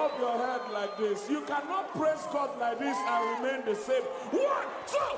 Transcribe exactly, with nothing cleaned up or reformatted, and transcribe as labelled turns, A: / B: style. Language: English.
A: up your head like this. You cannot praise God like this and remain the same. One, two,